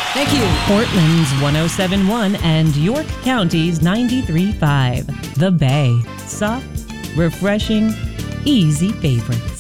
Thank you. Portland's 107.1 and York County's 93.5. The Bay. Soft, refreshing, easy favorites.